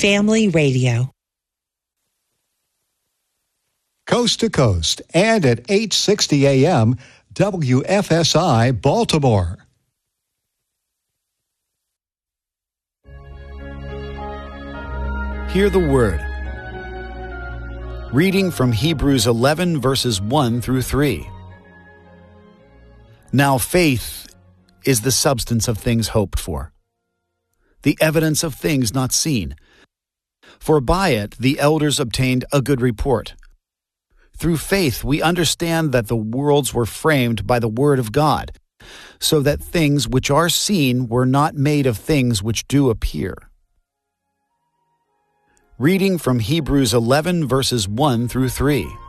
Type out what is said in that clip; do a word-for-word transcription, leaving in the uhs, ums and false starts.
Family Radio. Coast to coast and at eight sixty A M, W F S I Baltimore. Hear the Word. Reading from Hebrews eleven, verses one through three. Now faith is the substance of things hoped for, the evidence of things not seen. For by it the elders obtained a good report. Through faith we understand that the worlds were framed by the word of God, so that things which are seen were not made of things which do appear. Reading from Hebrews eleven, verses one through three.